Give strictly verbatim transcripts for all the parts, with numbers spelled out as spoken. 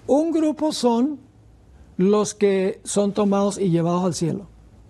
Un grupo son los que son tomados y llevados al cielo.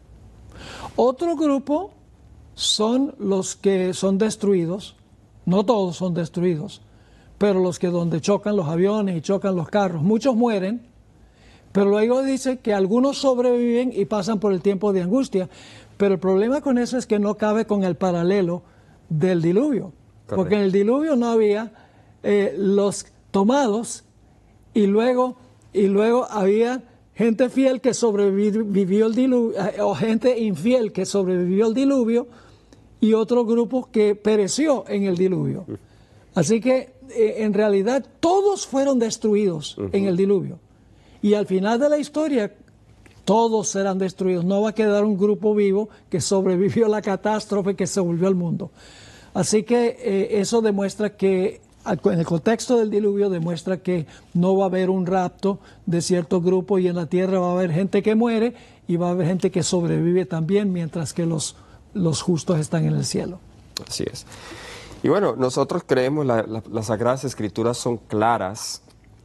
Otro grupo son los que son destruidos. No todos son destruidos, pero los que donde chocan los aviones y chocan los carros, muchos mueren, pero luego dice que algunos sobreviven y pasan por el tiempo de angustia. Pero el problema con eso es que no cabe con el paralelo del diluvio. Correcto. Porque en el diluvio no había eh, los tomados y luego, y luego había gente fiel que sobrevivió el diluvio, eh, o gente infiel que sobrevivió el diluvio, y otro grupo que pereció en el diluvio. Así que eh, en realidad todos fueron destruidos uh-huh. en el diluvio. Y al final de la historia todos serán destruidos. No va a quedar un grupo vivo que sobrevivió a la catástrofe que se volvió al mundo. Así que eh, eso demuestra que, en el contexto del diluvio, demuestra que no va a haber un rapto de cierto grupo y en la tierra va a haber gente que muere y va a haber gente que sobrevive también, mientras que los, los justos están en el cielo. Así es. Y bueno, nosotros creemos, la, la, las Sagradas Escrituras son claras,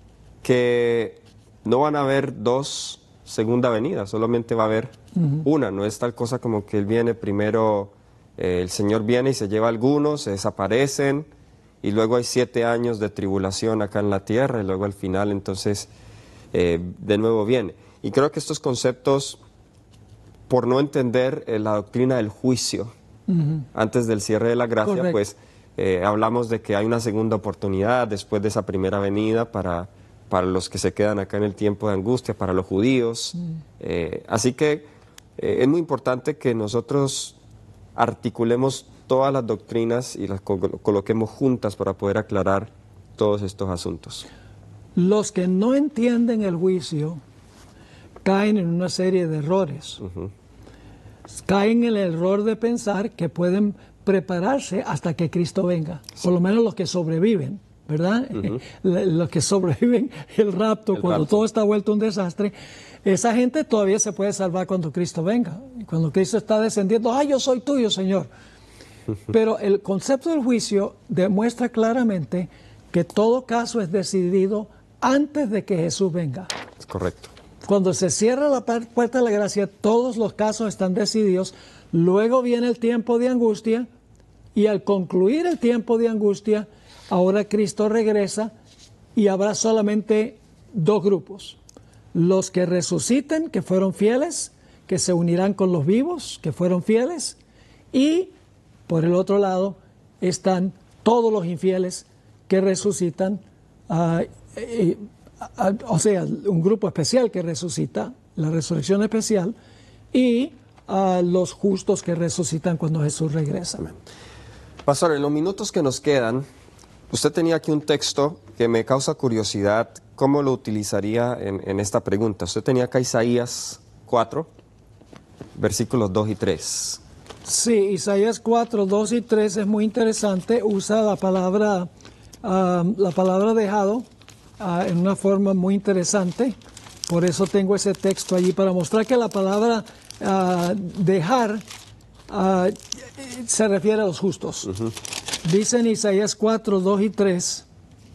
que no van a haber dos segunda venida, solamente va a haber uh-huh. una. No es tal cosa como que Él viene primero, eh, el Señor viene y se lleva a algunos, se desaparecen, y luego hay siete años de tribulación acá en la tierra, y luego al final entonces eh, de nuevo viene. Y creo que estos conceptos, por no entender eh, la doctrina del juicio uh-huh. antes del cierre de la gracia, Correcto. pues eh, hablamos de que hay una segunda oportunidad después de esa primera venida para, para los que se quedan acá en el tiempo de angustia, para los judíos. Uh-huh. Eh, así que eh, es muy importante que nosotros articulemos todas las doctrinas y las col- coloquemos juntas para poder aclarar todos estos asuntos. Los que no entienden el juicio caen en una serie de errores. Uh-huh. Caen en el error de pensar que pueden prepararse hasta que Cristo venga. Sí. Por lo menos los que sobreviven, ¿verdad? Uh-huh. Los que sobreviven el rapto, el cuando rapto. todo está vuelto un desastre. Esa gente todavía se puede salvar cuando Cristo venga. Cuando Cristo está descendiendo, ¡ay, yo soy tuyo, Señor! Pero el concepto del juicio demuestra claramente que todo caso es decidido antes de que Jesús venga. Es correcto. Cuando se cierra la puerta de la gracia, todos los casos están decididos. Luego viene el tiempo de angustia, y al concluir el tiempo de angustia, ahora Cristo regresa y habrá solamente dos grupos. Los que resuciten, que fueron fieles, que se unirán con los vivos, que fueron fieles, y por el otro lado están todos los infieles que resucitan, uh, eh, uh, o sea, un grupo especial que resucita, la resurrección especial, y uh, los justos que resucitan cuando Jesús regresa. Amén. Pastor, en los minutos que nos quedan, usted tenía aquí un texto que me causa curiosidad. ¿Cómo lo utilizaría en, en esta pregunta? Usted tenía acá Isaías cuatro, versículos dos y tres. Sí, Isaías cuatro, dos y tres es muy interesante. Usa la palabra, uh, la palabra dejado uh, en una forma muy interesante. Por eso tengo ese texto allí, para mostrar que la palabra uh, dejar uh, se refiere a los justos. Uh-huh. Dice en Isaías cuatro, dos y tres: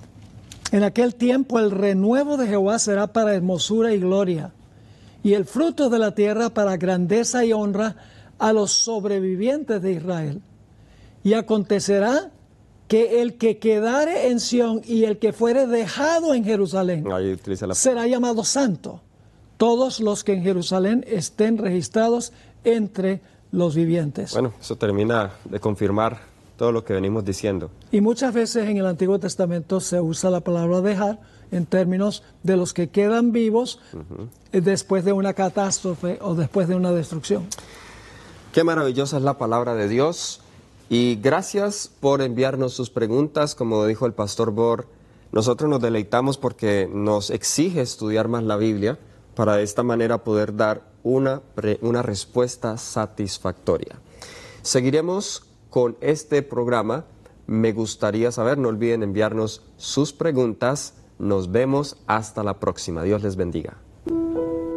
en aquel tiempo el renuevo de Jehová será para hermosura y gloria, y el fruto de la tierra para grandeza y honra a los sobrevivientes de Israel. Y acontecerá que el que quedare en Sión y el que fuere dejado en Jerusalén la... será llamado santo, todos los que en Jerusalén estén registrados entre los vivientes. Bueno, eso termina de confirmar todo lo que venimos diciendo. Y muchas veces en el Antiguo Testamento se usa la palabra dejar en términos de los que quedan vivos uh-huh. después de una catástrofe o después de una destrucción. Qué maravillosa es la palabra de Dios, y gracias por enviarnos sus preguntas. Como dijo el pastor Bor, nosotros nos deleitamos porque nos exige estudiar más la Biblia para de esta manera poder dar una, una respuesta satisfactoria. Seguiremos con este programa. Me gustaría saber, no olviden enviarnos sus preguntas. Nos vemos hasta la próxima. Dios les bendiga.